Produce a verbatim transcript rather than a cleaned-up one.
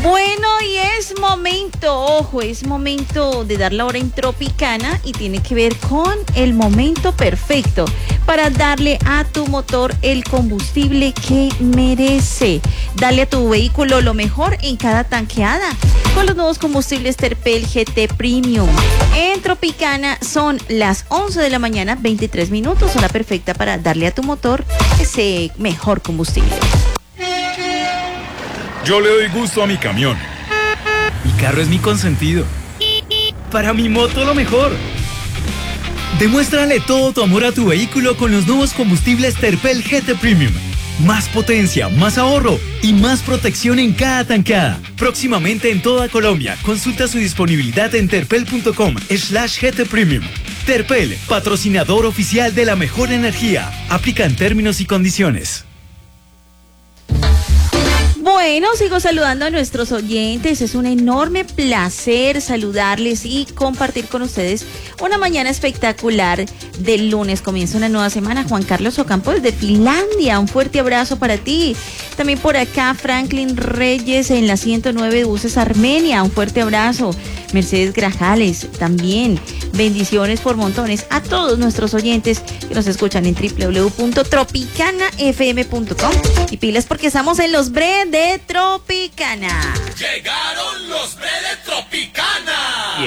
Bueno, y es momento, ojo, es momento de dar la hora en Tropicana y tiene que ver con el momento perfecto para darle a tu motor el combustible que merece. Dale a tu vehículo lo mejor en cada tanqueada con los nuevos combustibles Terpel G T Premium. En Tropicana son las once de la mañana, veintitrés minutos, hora perfecta para darle a tu motor ese mejor combustible. Yo le doy gusto a mi camión. Mi carro es mi consentido. Para mi moto lo mejor. Demuéstrale todo tu amor a tu vehículo con los nuevos combustibles Terpel G T Premium. Más potencia, más ahorro y más protección en cada tanqueada. Próximamente en toda Colombia. Consulta su disponibilidad en terpel.com slash GT Premium. Terpel, patrocinador oficial de la mejor energía. Aplican términos y condiciones. Bueno, sigo saludando a nuestros oyentes. Es un enorme placer saludarles y compartir con ustedes una mañana espectacular del lunes. Comienza una nueva semana. Juan Carlos Ocampo desde Finlandia. Un fuerte abrazo para ti. También por acá Franklin Reyes en la ciento nueve de Buses Armenia. Un fuerte abrazo. Mercedes Grajales también. Bendiciones por montones a todos nuestros oyentes que nos escuchan en doble u doble u doble u punto tropicana f m punto com. Y pilas porque estamos en los bre de Tropicana. Llegaron los bre de Tropicana.